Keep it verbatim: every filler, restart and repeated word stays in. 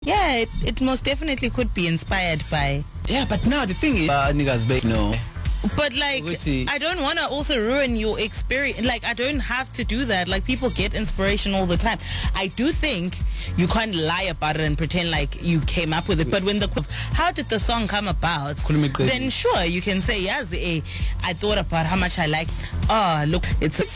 Yeah, it, it most definitely could be inspired by. Yeah, but now the thing is, uh, niggas, ba- no. But like, I don't want to also ruin your experience. Like, I don't have to do that. Like, people get inspiration all the time. I do think you can't lie about it and pretend like you came up with it. But when the how did the song come about? Then sure, you can say, yes, eh, I thought about how much I like. Oh, look, it's